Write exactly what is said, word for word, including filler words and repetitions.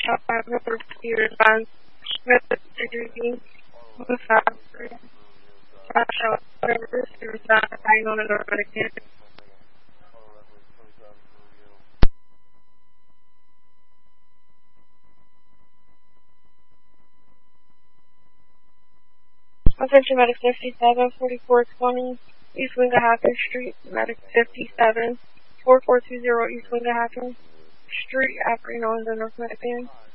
shall have no fear advance with the degree with factory. I shall whatever is that I know that already can. Attention Medic fifty-seven, forty-four twenty, East Wingahaken Street, Medic fifty-seven, forty-four twenty, East Wingahaken Street, after known as the North Medic Band.